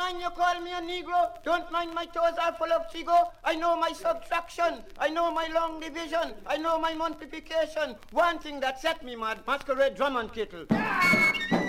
mind you call me a Negro. Don't mind my toes are full of figo. I know my subtraction. I know my long division. I know my multiplication. One thing that set me mad, masquerade drum and kettle.